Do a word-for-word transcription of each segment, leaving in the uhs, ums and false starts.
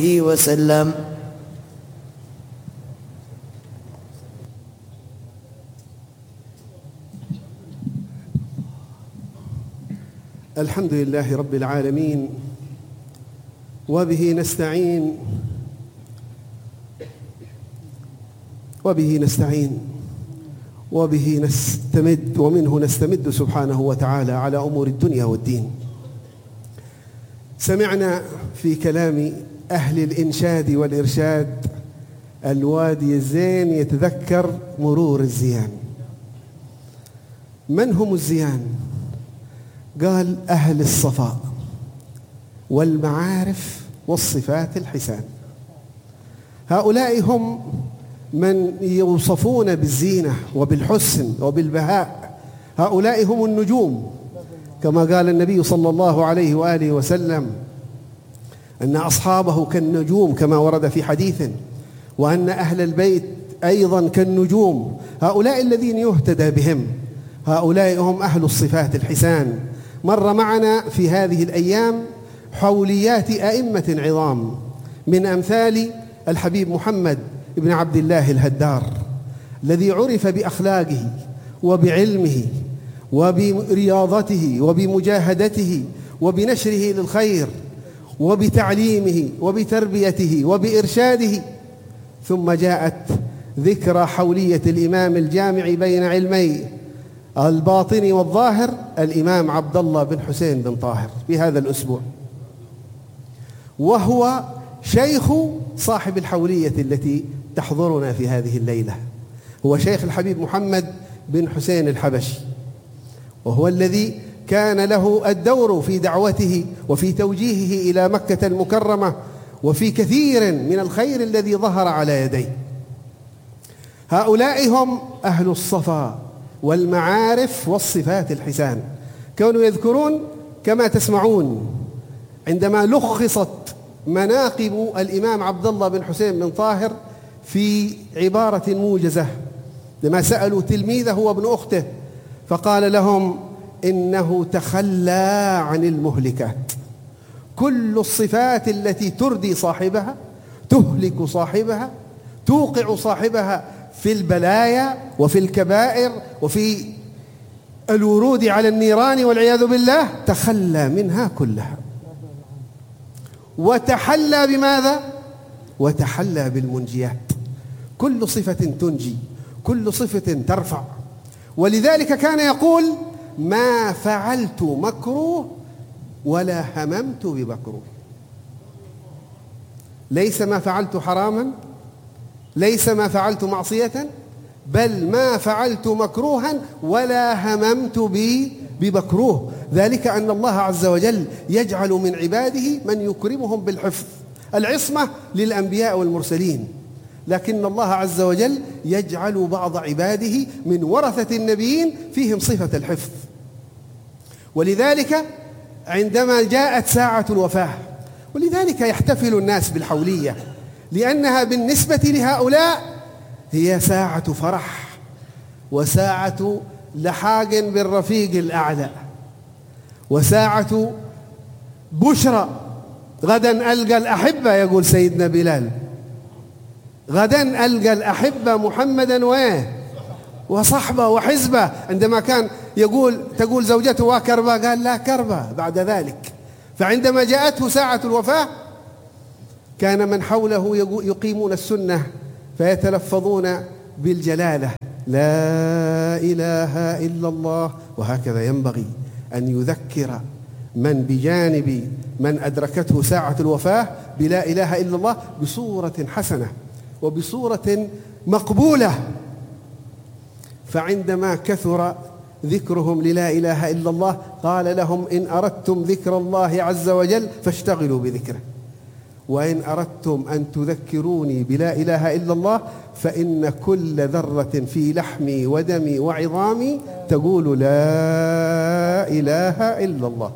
وسلم. الحمد لله رب العالمين، وبه نستعين وبه نستعين وبه نستمد ومنه نستمد سبحانه وتعالى على أمور الدنيا والدين. سمعنا في كلام أهل الإنشاد والإرشاد: الوادي الزين يتذكر مرور الزيان. من هم الزيان؟ قال: أهل الصفاء والمعارف والصفات الحسان. هؤلاء هم من يوصفون بالزينة وبالحسن وبالبهاء. هؤلاء هم النجوم، كما قال النبي صلى الله عليه وآله وسلم أن أصحابه كالنجوم كما ورد في حديث، وأن أهل البيت أيضا كالنجوم. هؤلاء الذين يهتدى بهم، هؤلاء هم أهل الصفات الحسان. مر معنا في هذه الأيام حوليات أئمة عظام، من أمثال الحبيب محمد بن عبد الله الهدار، الذي عرف بأخلاقه وبعلمه وبرياضته وبمجاهدته وبنشره للخير وبتعليمه وبتربيته وبإرشاده. ثم جاءت ذكرى حولية الإمام الجامع بين علمي الباطن والظاهر، الإمام عبد الله بن حسين بن طاهر، في هذا الأسبوع، وهو شيخ صاحب الحولية التي تحضرنا في هذه الليلة. هو شيخ الحبيب محمد بن حسين الحبشي، وهو الذي كان له الدور في دعوته وفي توجيهه إلى مكة المكرمة وفي كثير من الخير الذي ظهر على يديه. هؤلاء هم أهل الصفا والمعارف والصفات الحسان. كانوا يذكرون كما تسمعون عندما لخصت مناقب الإمام عبد الله بن حسين بن طاهر في عبارة موجزة، لما سألوا تلميذه وابن أخته فقال لهم: إنه تخلى عن المهلكات. كل الصفات التي تردي صاحبها، تهلك صاحبها، توقع صاحبها في البلايا وفي الكبائر وفي الورود على النيران والعياذ بالله، تخلى منها كلها، وتحلى بماذا؟ وتحلى بالمنجيات. كل صفة تنجي، كل صفة ترفع. ولذلك كان يقول: ما فعلت مكروه ولا هممت بمكروه. ليس ما فعلت حراما، ليس ما فعلت معصية، بل ما فعلت مكروها ولا هممت به بمكروه. ذلك أن الله عز وجل يجعل من عباده من يكرمهم بالحفظ. العصمة للأنبياء والمرسلين، لكن الله عز وجل يجعل بعض عباده من ورثة النبيين فيهم صفة الحفظ. ولذلك عندما جاءت ساعة الوفاة، ولذلك يحتفل الناس بالحولية، لأنها بالنسبة لهؤلاء هي ساعة فرح وساعة لحاق بالرفيق الأعلى وساعة بشرى. غدا ألقى الأحبة، يقول سيدنا بلال، غدا ألقى الأحبة محمدا وإيه وصحبه وحزبه. عندما كان يقول تقول زوجته: وكربة، قال: لا كربة بعد ذلك. فعندما جاءته ساعة الوفاة كان من حوله يقيمون السنة فيتلفظون بالجلالة: لا إله إلا الله. وهكذا ينبغي أن يذكر من بجانب من أدركته ساعة الوفاة بلا إله إلا الله بصورة حسنة وبصورة مقبولة. فعندما كثر ذكرهم للا إله إلا الله قال لهم: إن أردتم ذكر الله عز وجل فاشتغلوا بذكره، وإن أردتم أن تذكروني بلا إله إلا الله فإن كل ذرة في لحمي ودمي وعظامي تقول لا إله إلا الله.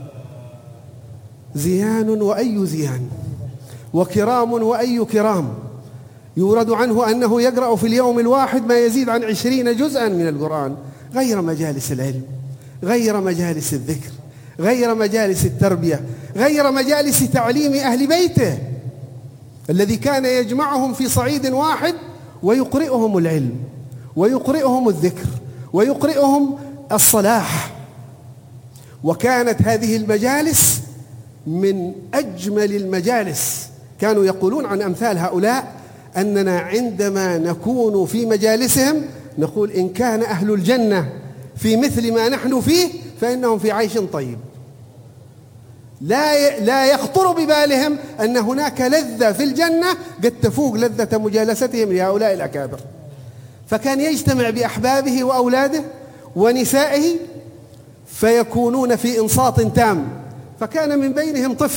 زيان وأي زيان، وكرام وأي كرام. يورد عنه أنه يقرأ في اليوم الواحد ما يزيد عن عشرين جزءا من القرآن، غير مجالس العلم، غير مجالس الذكر، غير مجالس التربية، غير مجالس تعليم أهل بيته. الذي كان يجمعهم في صعيد واحد ويقرئهم العلم ويقرئهم الذكر ويقرئهم الصلاح. وكانت هذه المجالس من أجمل المجالس. كانوا يقولون عن أمثال هؤلاء أننا عندما نكون في مجالسهم نقول إن كان أهل الجنة في مثل ما نحن فيه فإنهم في عيش طيب. لا لا يخطر ببالهم أن هناك لذة في الجنة قد تفوق لذة مجالستهم لهؤلاء الأكابر. فكان يجتمع بأحبابه وأولاده ونسائه فيكونون في إنصات تام. فكان من بينهم طفل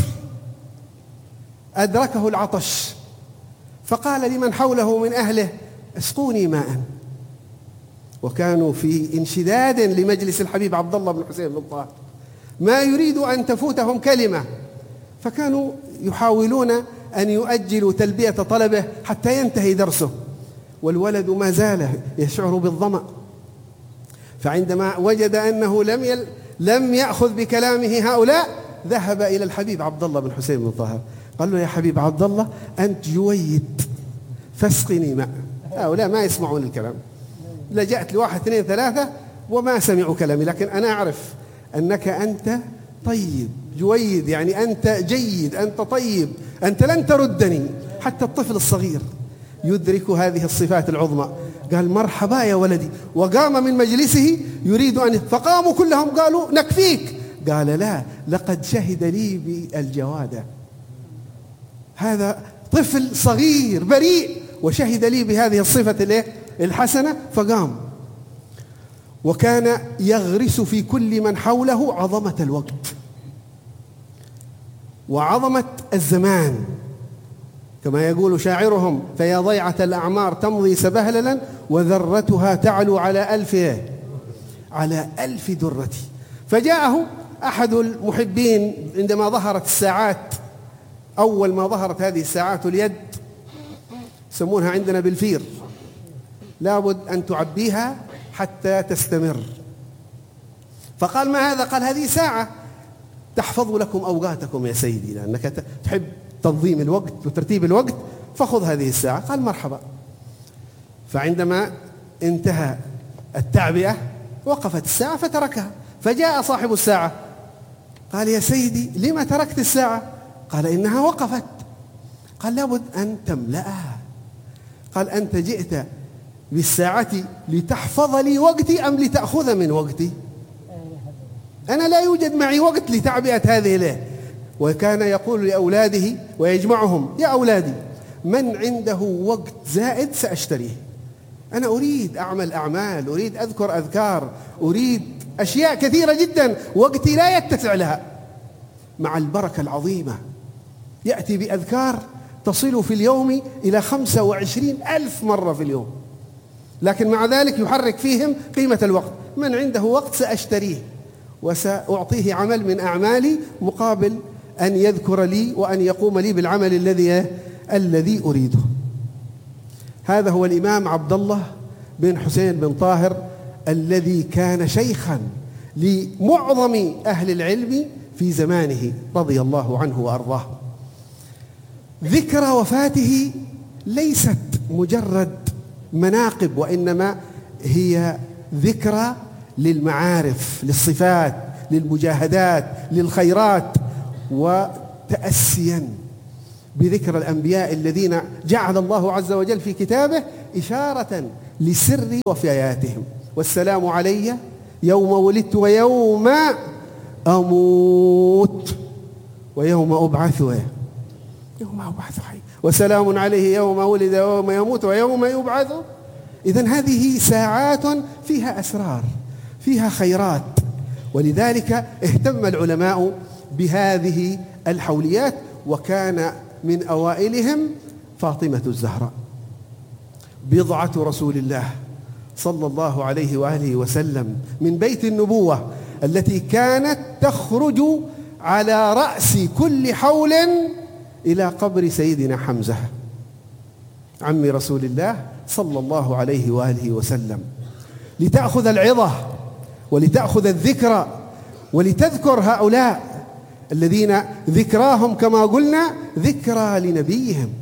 أدركه العطش فقال لمن حوله من أهله اسقوني ماء. وكانوا في انشداد لمجلس الحبيب عبد الله بن حسين بن طاهر ما يريد أن تفوتهم كلمة، فكانوا يحاولون أن يؤجلوا تلبية طلبه حتى ينتهي درسه، والولد ما زال يشعر بالظمأ. فعندما وجد أنه لم يل لم يأخذ بكلامه هؤلاء ذهب إلى الحبيب عبد الله بن حسين بن طاهر قال له: يا حبيب عبد الله أنت جويد فاسقني ماء. هؤلاء ما يسمعون الكلام. لجأت لواحد اثنين ثلاثة وما سمعوا كلامي، لكن أنا أعرف أنك أنت طيب جويد، يعني أنت جيد، أنت طيب، أنت لن تردني. حتى الطفل الصغير يدرك هذه الصفات العظمى. قال: مرحبا يا ولدي. وقام من مجلسه يريد أن، فقاموا كلهم قالوا: نكفيك. قال: لا، لقد شهد لي بالجوادة. هذا طفل صغير بريء وشهد لي بهذه الصفة الحسنة. فقام وكان يغرس في كل من حوله عظمة الوقت وعظمة الزمان، كما يقول شاعرهم: فيا ضيعة الأعمار تمضي سبهللا وذرتها تعلو على ألف على ألف درة. فجاءه أحد المحبين عندما ظهرت الساعات، أول ما ظهرت هذه الساعات اليد يسمونها عندنا بالفير، لابد أن تعبيها حتى تستمر. فقال: ما هذا؟ قال: هذه ساعة تحفظ لكم أوقاتكم يا سيدي، لأنك تحب تنظيم الوقت وترتيب الوقت، فخذ هذه الساعة. قال: مرحبا. فعندما انتهى التعبئة وقفت الساعة فتركها. فجاء صاحب الساعة قال: يا سيدي لما تركت الساعة؟ قال: إنها وقفت. قال: لابد أن تملأها. قال: أنت جئت بالساعة لتحفظ لي وقتي أم لتأخذ من وقتي؟ أنا لا يوجد معي وقت لتعبئة هذه له. وكان يقول لأولاده ويجمعهم: يا أولادي، من عنده وقت زائد سأشتريه. أنا أريد أعمل أعمال، أريد أذكر أذكار، أريد أشياء كثيرة جدا وقتي لا يتسع لها. مع البركة العظيمة يأتي بأذكار تصل في اليوم إلى خمسة وعشرين ألف مرة في اليوم، لكن مع ذلك يحرك فيهم قيمة الوقت. من عنده وقت سأشتريه وسأعطيه عمل من أعمالي مقابل أن يذكر لي وأن يقوم لي بالعمل الذي الذي أريده. هذا هو الإمام عبد الله بن حسين بن طاهر الذي كان شيخا لمعظم أهل العلم في زمانه رضي الله عنه وأرضاه. ذكرى وفاته ليست مجرد مناقب، وإنما هي ذكرى للمعارف، للصفات، للمجاهدات، للخيرات، وتأسيا بذكر الأنبياء الذين جعل الله عز وجل في كتابه إشارة لسر وفياتهم. والسلام علي يوم ولدت ويوم أموت ويوم أبعث يوم أبعث حي، وسلام عليه يوم ولد ويوم يموت ويوم يبعث. إذن هذه ساعات فيها أسرار، فيها خيرات، ولذلك اهتم العلماء بهذه الحوليات. وكان من أوائلهم فاطمة الزهراء بضعة رسول الله صلى الله عليه وآله وسلم من بيت النبوة، التي كانت تخرج على رأس كل حول إلى قبر سيدنا حمزة عم رسول الله صلى الله عليه وآله وسلم، لتأخذ العظة ولتأخذ الذكرى ولتذكر هؤلاء الذين ذكراهم كما قلنا ذكرى لنبيهم،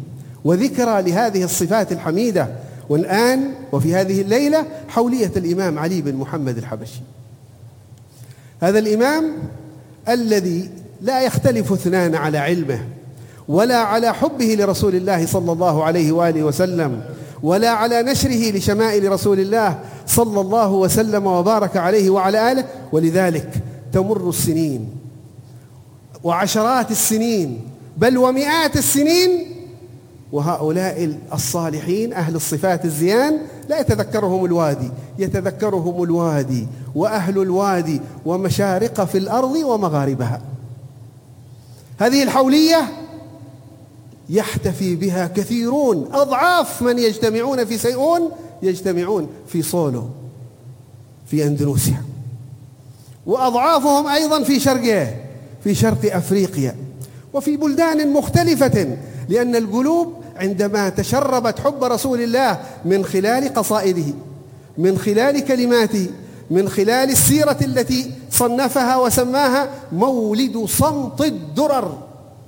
وذكرى لهذه الصفات الحميدة. والآن وفي هذه الليلة حولية الإمام علي بن محمد الحبشي، هذا الإمام الذي لا يختلف اثنان على علمه ولا على حبه لرسول الله صلى الله عليه وآله وسلم ولا على نشره لشمائل رسول الله صلى الله وسلم وبارك عليه وعلى آله. ولذلك تمر السنين وعشرات السنين بل ومئات السنين وهؤلاء الصالحين أهل الصفات الزيان لا يتذكرهم الوادي، يتذكرهم الوادي وأهل الوادي ومشارق في الأرض ومغاربها. هذه الحولية يحتفي بها كثيرون، أضعاف من يجتمعون في سيئون يجتمعون في صولو في أندونيسيا، وأضعافهم أيضا في شرق في شرق أفريقيا وفي بلدان مختلفة، لأن القلوب عندما تشربت حب رسول الله من خلال قصائده، من خلال كلماته، من خلال السيرة التي صنفها وسماها مولد صمت الدرر،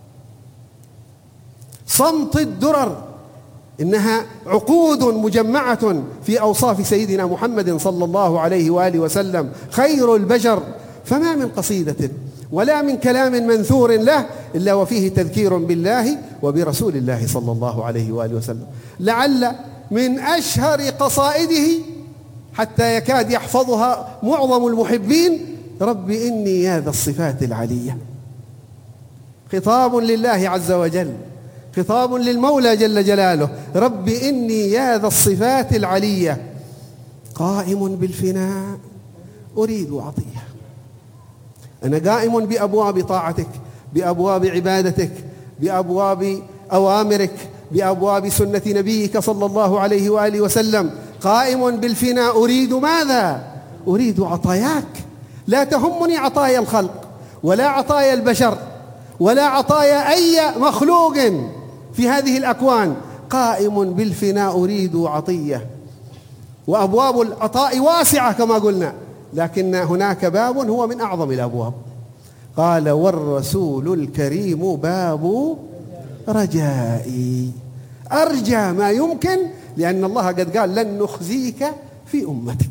صمت الدرر، إنها عقود مجمعة في أوصاف سيدنا محمد صلى الله عليه وآله وسلم خير البشر. فما من قصيدة ولا من كلام منثور له إلا وفيه تذكير بالله وبرسول الله صلى الله عليه وآله وسلم. لعل من أشهر قصائده حتى يكاد يحفظها معظم المحبين: رب إني يا ذا الصفات العلية. خطاب لله عز وجل، خطاب للمولى جل جلاله: رب إني يا ذا الصفات العلية قائم بالفناء أريد عطية. أنا قائم بأبواب طاعتك، بأبواب عبادتك، بأبواب أوامرك، بأبواب سنة نبيك صلى الله عليه وآله وسلم، قائم بالفناء أريد ماذا؟ أريد عطاياك. لا تهمني عطايا الخلق ولا عطايا البشر ولا عطايا أي مخلوق في هذه الأكوان، قائم بالفناء أريد عطية. وأبواب العطاء واسعة كما قلنا، لكن هناك باب هو من أعظم الأبواب، قال: والرسول الكريم باب رجائي. أرجى ما يمكن، لأن الله قد قال: لن نخزيك في أمتك.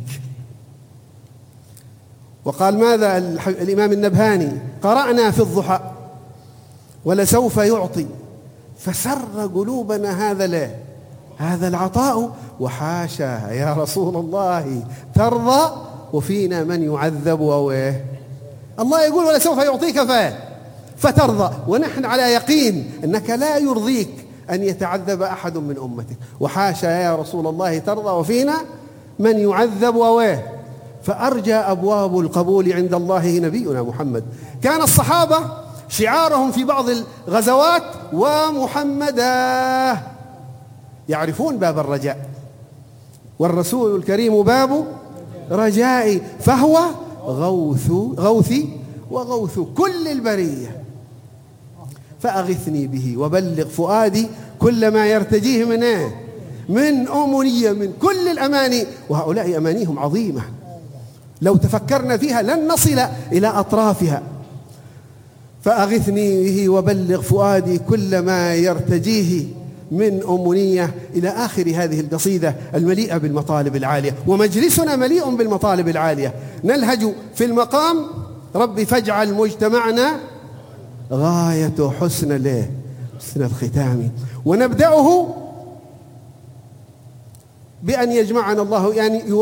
وقال ماذا الإمام النبهاني: قرأنا في الضحى ولسوف يعطي فسر قلوبنا هذا له هذا العطاء، وحاشا يا رسول الله ترضى وفينا من يعذب وويه. الله يقول: ولسوف يعطيك فترضى، ونحن على يقين أنك لا يرضيك أن يتعذب أحد من أمتك، وحاشا يا رسول الله ترضى وفينا من يعذب وويه. فأرجى أبواب القبول عند الله نبينا محمد. كان الصحابة شعارهم في بعض الغزوات: ومحمدا، يعرفون باب الرجاء، والرسول الكريم باب رجائي، فهو غوث غوثي وغوث كل البرية، فأغثني به وبلغ فؤادي كل ما يرتجيه من إيه؟ من أمنية، من كل الأماني. وهؤلاء أمانيهم عظيمة لو تفكرنا فيها لن نصل إلى أطرافها. فأغثني به وبلغ فؤادي كل ما يرتجيه من أمنية، إلى آخر هذه القصيدة المليئة بالمطالب العالية. ومجلسنا مليء بالمطالب العالية. نلهج في المقام: رب فاجعل مجتمعنا غاية حسن له حسن الختام. ونبدأه بأن يجمعنا الله، يعني